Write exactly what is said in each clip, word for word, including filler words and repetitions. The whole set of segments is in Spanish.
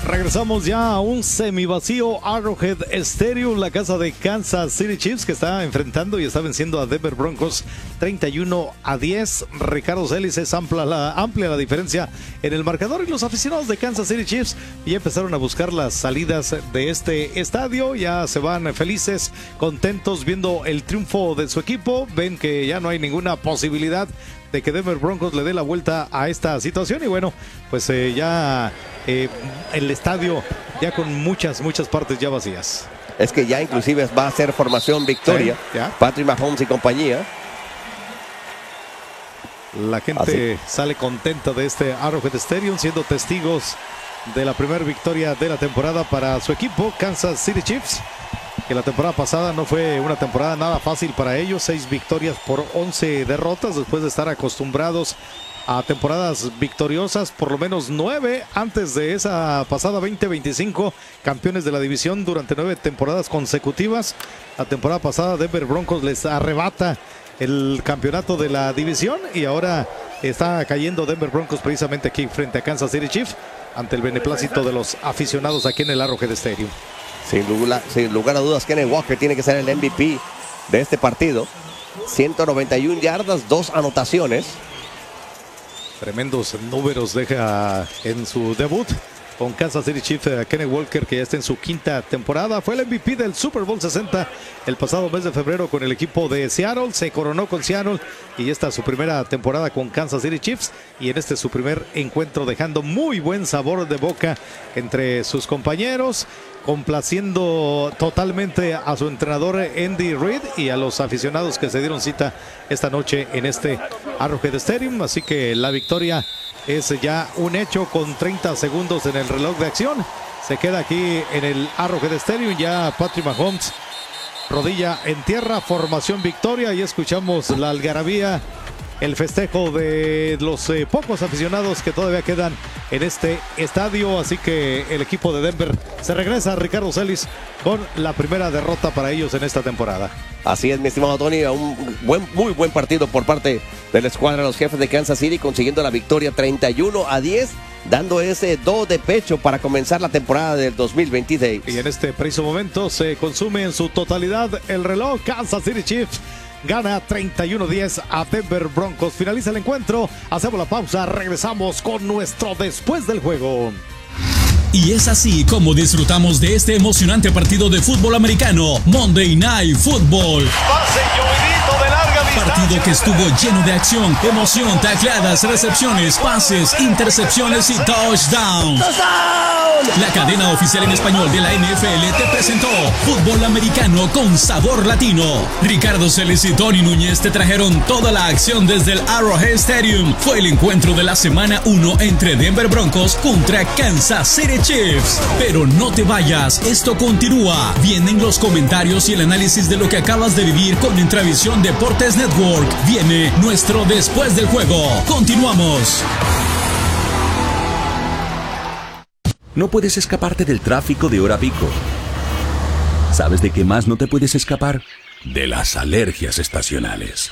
Regresamos ya a un semivacío Arrowhead Stadium, la casa de Kansas City Chiefs, que está enfrentando y está venciendo a Denver Broncos treinta y uno a diez. Ricardo Celis, es amplia la, amplia la diferencia en el marcador, y los aficionados de Kansas City Chiefs ya empezaron a buscar las salidas de este estadio. Ya se van felices, contentos, viendo el triunfo de su equipo. Ven que ya no hay ninguna posibilidad de que Denver Broncos le dé la vuelta a esta situación, y bueno, pues eh, ya eh, el estadio ya con muchas, muchas partes ya vacías. Es que ya inclusive va a ser formación victoria, sí, Patrick Mahomes y compañía. La gente Así. sale contenta de este Arrowhead Stadium, siendo testigos de la primera victoria de la temporada para su equipo, Kansas City Chiefs, que la temporada pasada no fue una temporada nada fácil para ellos. Seis victorias por once derrotas, después de estar acostumbrados a temporadas victoriosas, por lo menos nueve antes de esa pasada veinte veinticinco, campeones de la división durante nueve temporadas consecutivas. La temporada pasada Denver Broncos les arrebata el campeonato de la división, y ahora está cayendo Denver Broncos precisamente aquí frente a Kansas City Chiefs, ante el beneplácito de los aficionados aquí en el Arrowhead Stadium. Sin lugar, sin lugar a dudas, Kenneth Walker tiene que ser el M V P de este partido. ciento noventa y una yardas, dos anotaciones. Tremendos números deja en su debut con Kansas City Chiefs a Kenneth Walker, que ya está en su quinta temporada. Fue el M V P del Super Bowl sesenta el pasado mes de febrero con el equipo de Seattle. Se coronó con Seattle y esta es su primera temporada con Kansas City Chiefs, y en este es su primer encuentro, dejando muy buen sabor de boca entre sus compañeros, complaciendo totalmente a su entrenador Andy Reid y a los aficionados que se dieron cita esta noche en este Arrowhead Stadium. Así que la victoria es ya un hecho con treinta segundos en el reloj de acción. Se queda aquí en el Arrowhead Stadium ya Patrick Mahomes, rodilla en tierra, formación victoria, y escuchamos la algarabía, el festejo de los eh, pocos aficionados que todavía quedan en este estadio. Así que el equipo de Denver se regresa a Ricardo Celis con la primera derrota para ellos en esta temporada. Así es, mi estimado Tony, un buen, muy buen partido por parte de la escuadra de los Jefes de Kansas City, consiguiendo la victoria treinta y uno a diez, dando ese do de pecho para comenzar la temporada del dos mil veintiséis. Y en este preciso momento se consume en su totalidad el reloj. Kansas City Chiefs gana treinta y uno a diez a Denver Broncos. Finaliza el encuentro, hacemos la pausa, regresamos con nuestro después del juego. Y es así como disfrutamos de este emocionante partido de fútbol americano, Monday Night Football. Pase llovidito de larga distancia. Partido que estuvo lleno de acción, emoción, tacleadas, recepciones, pases, intercepciones y touchdown. La cadena oficial en español de la N F L te presentó fútbol americano con sabor latino. Ricardo Celis y Tony Núñez te trajeron toda la acción desde el Arrowhead Stadium. Fue el encuentro de la semana uno entre Denver Broncos contra Kansas City Chiefs. Pero no te vayas, esto continúa. Vienen los comentarios y el análisis de lo que acabas de vivir con Intravisión Deportes Network. Viene nuestro después del juego. Continuamos. No puedes escaparte del tráfico de hora pico. ¿Sabes de qué más no te puedes escapar? De las alergias estacionales.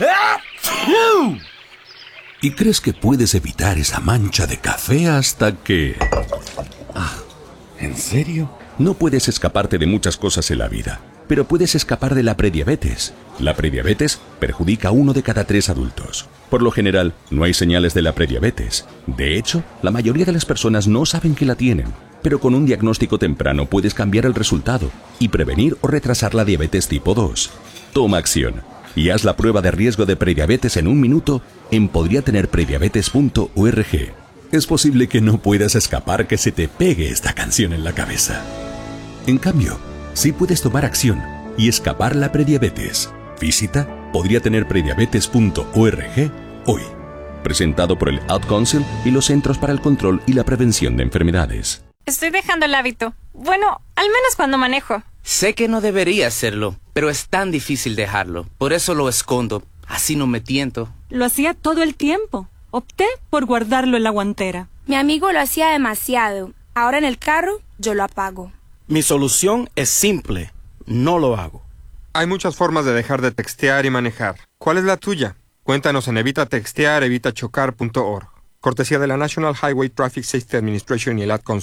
Y crees que puedes evitar esa mancha de café hasta que... Ah, ¿en serio? No puedes escaparte de muchas cosas en la vida, pero puedes escapar de la prediabetes. La prediabetes perjudica a uno de cada tres adultos. Por lo general, no hay señales de la prediabetes. De hecho, la mayoría de las personas no saben que la tienen. Pero con un diagnóstico temprano puedes cambiar el resultado y prevenir o retrasar la diabetes tipo dos. Toma acción y haz la prueba de riesgo de prediabetes en un minuto en podría tener prediabetes punto org. Es posible que no puedas escapar que se te pegue esta canción en la cabeza. En cambio, sí puedes tomar acción y escapar la prediabetes. Visita podría tener prediabetes punto org hoy. Presentado por el Ad Council y los Centros para el Control y la Prevención de Enfermedades. Estoy dejando el hábito. Bueno, al menos cuando manejo. Sé que no debería hacerlo, pero es tan difícil dejarlo. Por eso lo escondo. Así no me tiento. Lo hacía todo el tiempo. Opté por guardarlo en la guantera. Mi amigo lo hacía demasiado. Ahora en el carro, yo lo apago. Mi solución es simple. No lo hago. Hay muchas formas de dejar de textear y manejar. ¿Cuál es la tuya? Cuéntanos en evita textear evita chocar punto org. Cortesía de la National Highway Traffic Safety Administration y el Ad Council.